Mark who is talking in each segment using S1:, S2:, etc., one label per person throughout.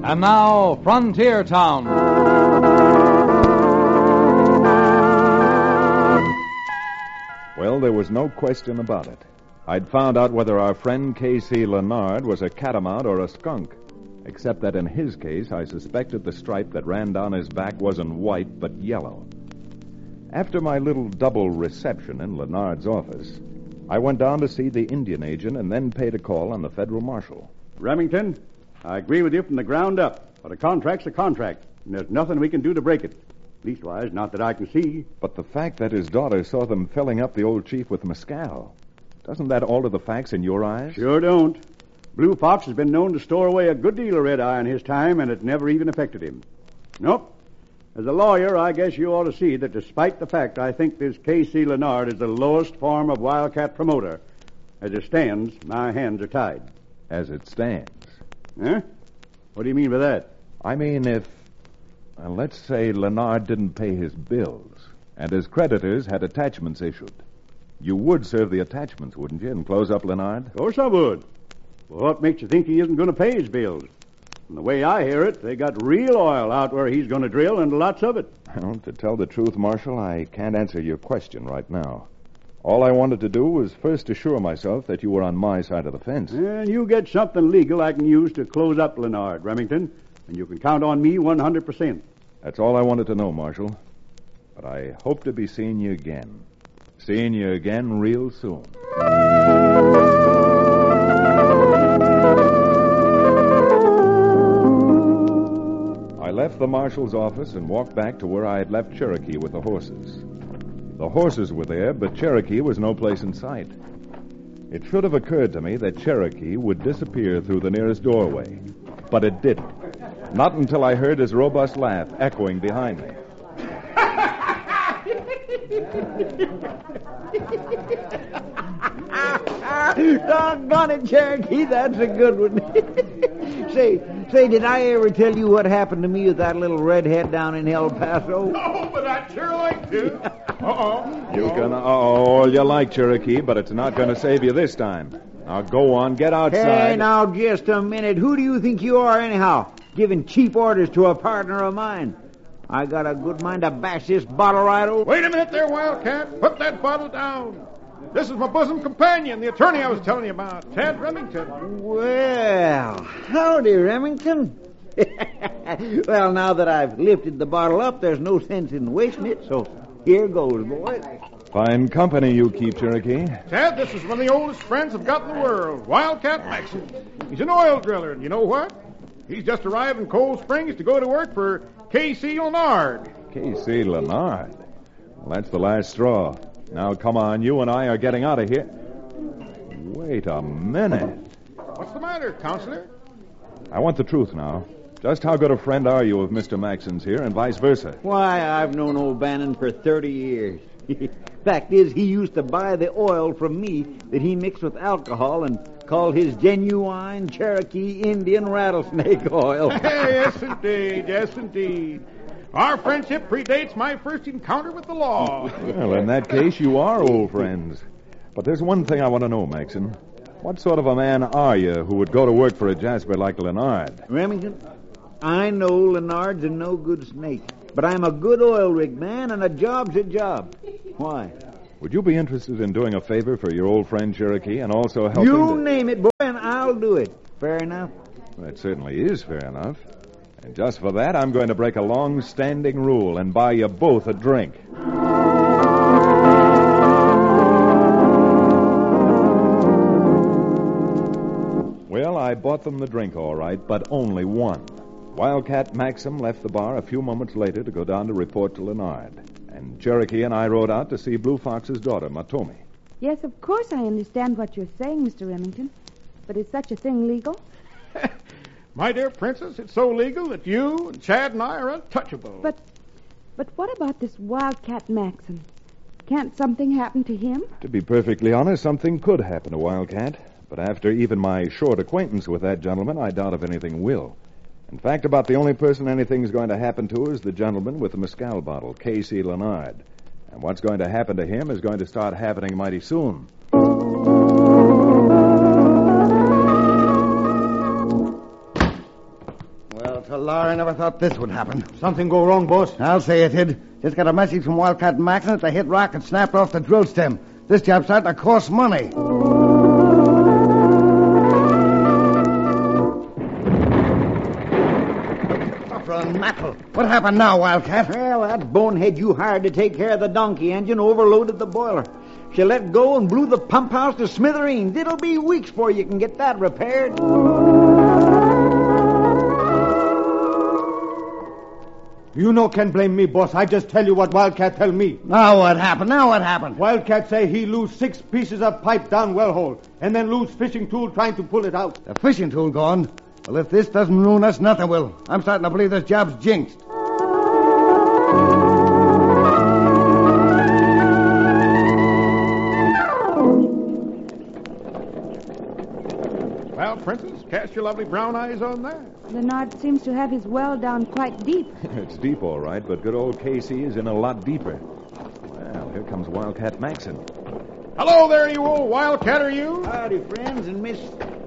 S1: And now, Frontier Town.
S2: Well, there was no question about it. I'd found out whether our friend K.C. Leonard was a catamount or a skunk, except that in his case, I suspected the stripe that ran down his back wasn't white, but yellow. After my little double reception in Leonard's office, I went down to see the Indian agent and then paid a call on the federal marshal.
S3: Remington, I agree with you from the ground up, but a contract's a contract, and there's nothing we can do to break it. Leastwise, not that I can see.
S2: But the fact that his daughter saw them filling up the old chief with mescal, doesn't that alter the facts in your eyes?
S3: Sure don't. Blue Fox has been known to store away a good deal of red-eye in his time, and it never even affected him. Nope. As a lawyer, I guess you ought to see that despite the fact I think this K.C. Leonard is the lowest form of wildcat promoter, as it stands, my hands are tied.
S2: As it stands?
S3: Huh? What do you mean by that?
S2: I mean, if, let's say Leonard didn't pay his bills, and his creditors had attachments issued. You would serve the attachments, wouldn't you, and close up Leonard?
S3: Of course I would. Well, what makes you think he isn't going to pay his bills? From the way I hear it, they got real oil out where he's going to drill, and lots of it.
S2: Well, to tell the truth, Marshal, I can't answer your question right now. All I wanted to do was first assure myself that you were on my side of the fence.
S3: And you get something legal I can use to close up Leonard, Remington, and you can count on me 100%.
S2: That's all I wanted to know, Marshal. But I hope to be seeing you again. Seeing you again real soon. I left the marshal's office and walked back to where I had left Cherokee with the horses. The horses were there, but Cherokee was no place in sight. It should have occurred to me that Cherokee would disappear through the nearest doorway, but it didn't. Not until I heard his robust laugh echoing behind me.
S4: Doggone it, Cherokee, that's a good one. Say, did I ever tell you what happened to me with that little redhead down in El Paso?
S5: No, but I'd sure like to.
S2: You're gonna all you like, Cherokee, but it's not gonna save you this time. Now go on, get outside.
S4: Hey, now, just a minute. Who do you think you are, anyhow? Giving cheap orders to a partner of mine. I got a good mind to bash this bottle right over.
S5: Wait a minute there, Wildcat. Put that bottle down. This is my bosom companion, the attorney I was telling you about, Tad Remington.
S4: Well, howdy, Remington. Well, now that I've lifted the bottle up, there's no sense in wasting it, so here goes, boy.
S2: Fine company you keep, Cherokee.
S5: Tad, this is one of the oldest friends I've got in the world, Wildcat Maxim. He's an oil driller, and you know what? He's just arrived in Cold Springs to go to work for K.C. Leonard.
S2: K.C. Leonard? Well, that's the last straw. Now, come on, you and I are getting out of here. Wait a minute.
S5: What's the matter, Counselor?
S2: I want the truth now. Just how good a friend are you of Mr. Maxon's here, and vice versa?
S4: Why, I've known old Bannon for 30 years. Fact is, he used to buy the oil from me that he mixed with alcohol and called his genuine Cherokee Indian rattlesnake oil.
S5: Yes, indeed. Yes, indeed. Our friendship predates my first encounter with the law.
S2: Well, in that case, you are old friends. But there's one thing I want to know, Maxon. What sort of a man are you who would go to work for a jasper like Leonard?
S4: Remington, I know Leonard's a no-good snake, but I'm a good oil rig man, and a job's a job. Why?
S2: Would you be interested in doing a favor for your old friend Cherokee and also helping...
S4: You name it, boy, and I'll do it. Fair enough?
S2: That certainly is fair enough. And just for that, I'm going to break a long-standing rule and buy you both a drink. Well, I bought them the drink, all right, but only one. Wildcat Maxim left the bar a few moments later to go down to report to Leonard. And Cherokee and I rode out to see Blue Fox's daughter, Matomi.
S6: Yes, of course I understand what you're saying, Mr. Remington. But is such a thing legal?
S5: My dear Princess, it's so legal that you and Chad and I are untouchable.
S6: But what about this Wildcat Maxim? Can't something happen to him?
S2: To be perfectly honest, something could happen to Wildcat. But after even my short acquaintance with that gentleman, I doubt if anything will. In fact, about the only person anything's going to happen to is the gentleman with the mescal bottle, K.C. Leonard. And what's going to happen to him is going to start happening mighty soon.
S4: Well,
S7: Talar, I never thought this would happen.
S3: Something go wrong, boss?
S7: I'll say it did. Just got a message from Wildcat Maxon that they hit rock and snapped off the drill stem. This job's starting to cost money. Mackerel. What happened now, Wildcat?
S4: Well, that bonehead you hired to take care of the donkey engine overloaded the boiler. She let go and blew the pump house to smithereens. It'll be weeks before you can get that repaired.
S3: You can't blame me, boss. I just tell you what Wildcat tell me.
S7: Now what happened?
S3: Wildcat say he lose 6 pieces of pipe down well hole, and then lose fishing tool trying to pull it out.
S7: The fishing tool gone? Well, if this doesn't ruin us, nothing will. I'm starting to believe this job's jinxed.
S5: Well, Princess, cast your lovely brown eyes on that.
S6: Leonard seems to have his well down quite deep.
S2: It's deep, all right, but good old Casey is in a lot deeper. Well, here comes Wildcat Maxon.
S5: Hello there, you old wildcatter, you.
S4: Howdy, friends, and Miss...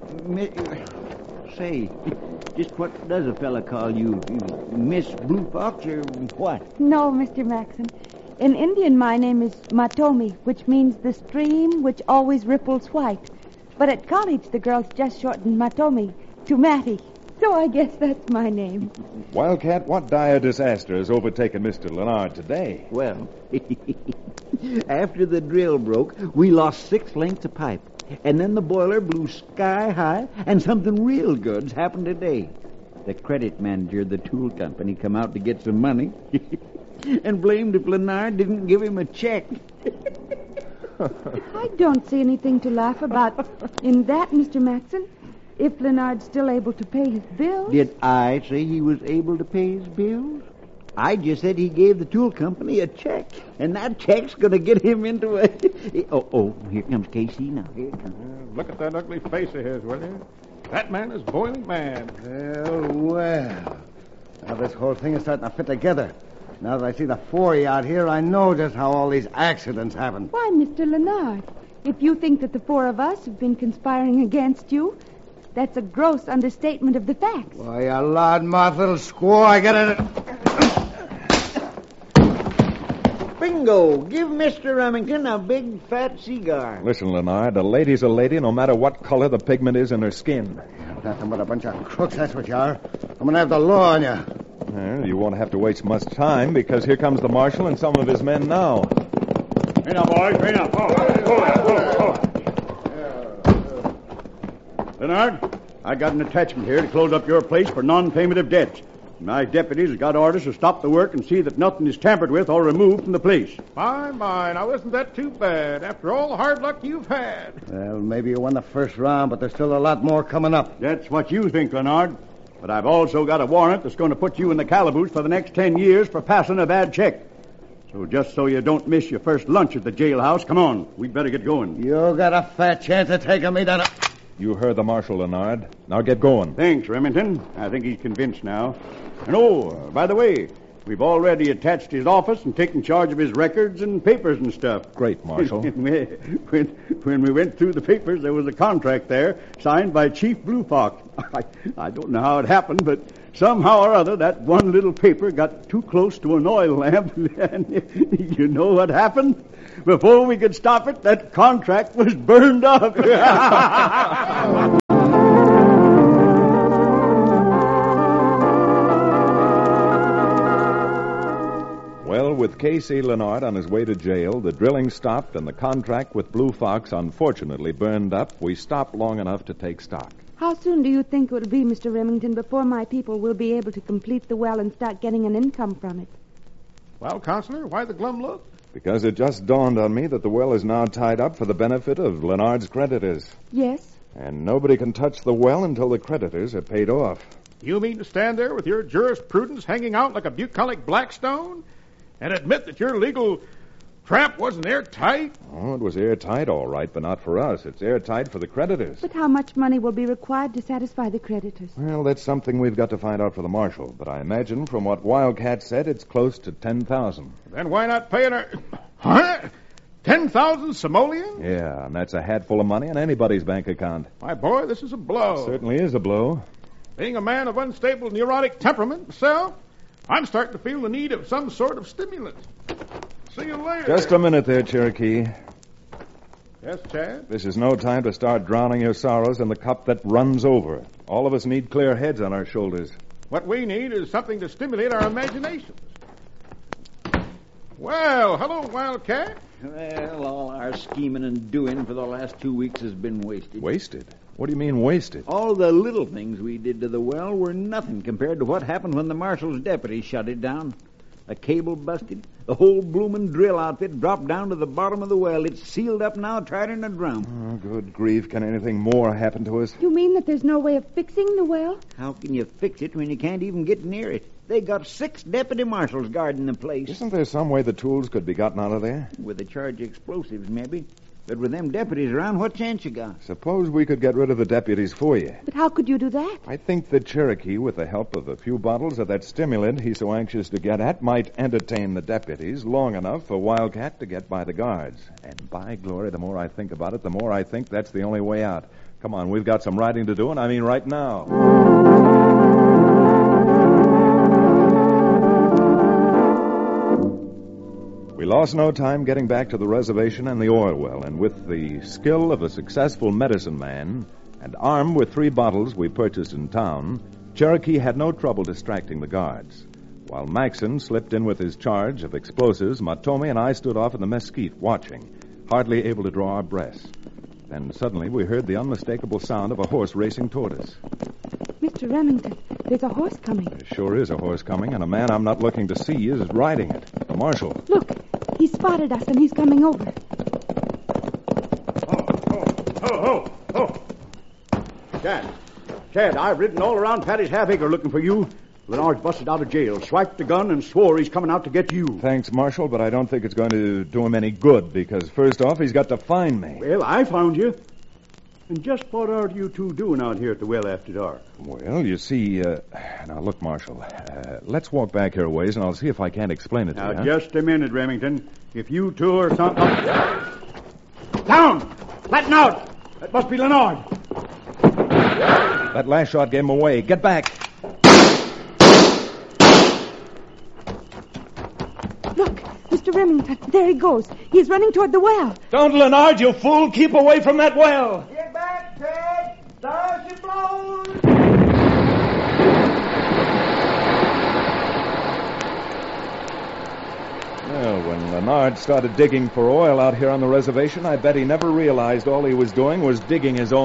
S4: Say, just what does a fella call you? Miss Blue Fox or what?
S6: No, Mr. Maxon. In Indian, my name is Matomi, which means the stream which always ripples white. But at college, the girls just shortened Matomi to Matty. So I guess that's my name.
S2: Wildcat, what dire disaster has overtaken Mr. Leonard today?
S4: Well, after the drill broke, we lost 6 lengths of pipe. And then the boiler blew sky high, and something real good's happened today. The credit manager of the tool company come out to get some money and blamed if Leonard didn't give him a check.
S6: I don't see anything to laugh about in that, Mr. Maxon. If Leonard's still able to pay his bills.
S4: Did I say he was able to pay his bills? I just said he gave the tool company a check, and that check's going to get him into a... Oh, here comes Casey now. Here it comes.
S5: Look at that ugly face of his, will you? That man is boiling mad.
S7: Well. Now this whole thing is starting to fit together. Now that I see the 4 out here, I know just how all these accidents happen.
S6: Why, Mr. Leonard, if you think that the 4 of us have been conspiring against you, that's a gross understatement of the facts.
S7: Why, you loudmouth little squaw, I got it.
S4: Bingo! Give Mr. Remington a big fat cigar.
S2: Listen, Leonard, a lady's a lady no matter what color the pigment is in her skin.
S7: Nothing but a bunch of crooks, that's what you are. I'm going to have the law on you.
S2: Well, you won't have to waste much time because here comes the marshal and some of his men now.
S3: Hey now, boys, hey now. Leonard, I got an attachment here to close up your place for non-payment of debts. My deputies have got orders to stop the work and see that nothing is tampered with or removed from the place.
S5: My, now isn't that too bad after all the hard luck you've had?
S7: Well, maybe you won the first round, but there's still a lot more coming up.
S3: That's what you think, Leonard. But I've also got a warrant that's going to put you in the calaboose for the next 10 years for passing a bad check. So just so you don't miss your first lunch at the jailhouse, come on, we'd better get going.
S7: You got a fat chance of taking me down.
S2: You heard the marshal, Leonard. Now get going.
S3: Thanks, Remington. I think he's convinced now. And by the way, we've already attached his office and taken charge of his records and papers and stuff.
S2: Great, Marshal.
S3: When we went through the papers, there was a contract there signed by Chief Blue Fox. I don't know how it happened, but somehow or other, that one little paper got too close to an oil lamp, and you know what happened? Before we could stop it, that contract was burned up.
S2: Well, with Casey Leonard on his way to jail, the drilling stopped, and the contract with Blue Fox unfortunately burned up. We stopped long enough to take stock.
S6: How soon do you think it will be, Mr. Remington, before my people will be able to complete the well and start getting an income from it?
S5: Well, Counselor, why the glum look?
S2: Because it just dawned on me that the well is now tied up for the benefit of Leonard's creditors.
S6: Yes.
S2: And nobody can touch the well until the creditors are paid off.
S5: You mean to stand there with your jurisprudence hanging out like a bucolic Blackstone and admit that your legal trap wasn't airtight?
S2: Oh, it was airtight, all right, but not for us. It's airtight for the creditors.
S6: But how much money will be required to satisfy the creditors?
S2: Well, that's something we've got to find out for the marshal. But I imagine from what Wildcat said, it's close to 10,000.
S5: Then why not pay an... Huh? 10,000 simoleons?
S2: Yeah, and that's a hatful of money in anybody's bank account.
S5: My boy, this is a blow.
S2: It certainly is a blow.
S5: Being a man of unstable neurotic temperament myself, I'm starting to feel the need of some sort of stimulant. See you later.
S2: Just a minute there, Cherokee.
S5: Yes, Chad?
S2: This is no time to start drowning your sorrows in the cup that runs over. All of us need clear heads on our shoulders.
S5: What we need is something to stimulate our imaginations. Well, hello, Wildcat.
S4: Well, all our scheming and doing for the last 2 weeks has been wasted.
S2: Wasted? What do you mean wasted?
S4: All the little things we did to the well were nothing compared to what happened when the marshal's deputies shut it down. A cable busted. The whole bloomin' drill outfit dropped down to the bottom of the well. It's sealed up now, trying to drown.
S2: Oh, good grief. Can anything more happen to us?
S6: You mean that there's no way of fixing the well?
S4: How can you fix it when you can't even get near it? They got 6 deputy marshals guarding the place.
S2: Isn't there some way the tools could be gotten out of there?
S4: With a charge of explosives, maybe. But with them deputies around, what chance you got?
S2: Suppose we could get rid of the deputies for you.
S6: But how could you do that?
S2: I think that Cherokee, with the help of a few bottles of that stimulant he's so anxious to get at, might entertain the deputies long enough for Wildcat to get by the guards. And by glory, the more I think about it, the more I think that's the only way out. Come on, we've got some writing to do, and I mean right now. We lost no time getting back to the reservation and the oil well, and with the skill of a successful medicine man, and armed with 3 bottles we purchased in town, Cherokee had no trouble distracting the guards. While Maxon slipped in with his charge of explosives, Matomi and I stood off in the mesquite watching, hardly able to draw our breaths. Then suddenly we heard the unmistakable sound of a horse racing toward us.
S6: Mr. Remington, there's a horse coming.
S2: There sure is a horse coming, and a man I'm not looking to see is riding it. The marshal.
S6: Look, he spotted us and he's coming over.
S3: Oh. Chad, I've ridden all around Patty's half-acre looking for you. Lenard's busted out of jail, swiped the gun, and swore he's coming out to get you.
S2: Thanks, Marshal, but I don't think it's going to do him any good, because first off, he's got to find me.
S3: Well, I found you. And just what are you two doing out here at the well after dark?
S2: Well, you see, now look, Marshal, let's walk back here a ways, and I'll see if I can't explain it to you.
S3: Now, just a minute, Remington. If you two are something... Down! Flatten out! That must be Lenard.
S2: That last shot gave him away. Get back.
S6: Look, Mr. Remington, there he goes. He's running toward the well.
S2: Don't, Lenard, you fool. Keep away from that well.
S7: Get back, Ted! Stars you blows!
S2: Well, when Lenard started digging for oil out here on the reservation, I bet he never realized all he was doing was digging his own